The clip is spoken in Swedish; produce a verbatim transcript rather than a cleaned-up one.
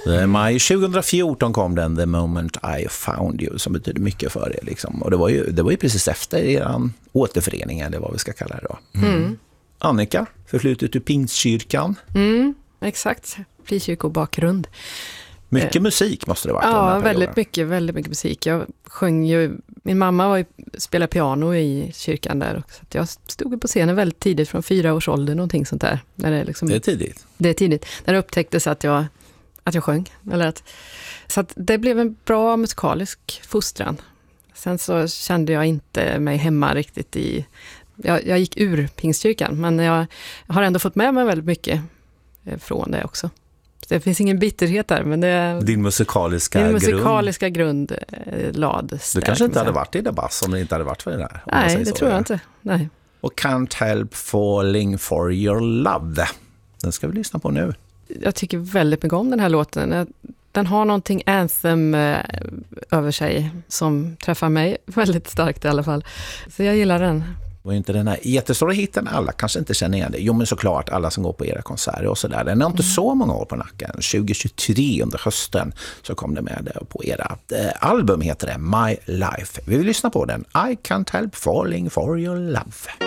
Maj tjugohundrafjorton kom den The Moment I Found You, som betyder mycket för er liksom. Och det var ju, det var ju precis efter er återförening, eller vad vi ska kalla det då. Mm. Mm. Annika, förflutet ur Pingstkyrkan. Mm, exakt, frikyrkobakgrund. Mycket musik måste det vara. Ja, väldigt mycket, väldigt mycket musik. Jag sjöng ju, min mamma var ju, spelade piano i kyrkan där. Så att jag stod på scenen väldigt tidigt, från fyra års ålder, någonting sånt där. När det, liksom, det är tidigt. Det är tidigt. När det upptäcktes att jag, att jag sjöng. Eller att, så att det blev en bra musikalisk fostran. Sen så kände jag inte mig hemma riktigt i... Jag, jag gick ur Pingstkyrkan, men jag har ändå fått med mig väldigt mycket från det också. Det finns ingen bitterhet där, men det din musikaliska din grund. musikaliska grund, grund lad. Du kanske inte hade varit i det bass om det inte hade varit för det där. Nej, det så, tror jag ja. inte. Nej. Och Can't Help Falling for Your Love. Den ska vi lyssna på nu. Jag tycker väldigt mycket om den här låten. Den har någonting anthem över sig som träffar mig väldigt starkt i alla fall. Så jag gillar den. Och inte den här jättestora hitten, alla kanske inte känner igen det. Jo, men såklart alla som går på era konserter och sådär. Den är inte mm. så många år på nacken. tjugohundratjugotre under hösten så kom det med på era eh, album, heter det My Life. Vi vill lyssna på den. I Can't Help Falling for Your Love.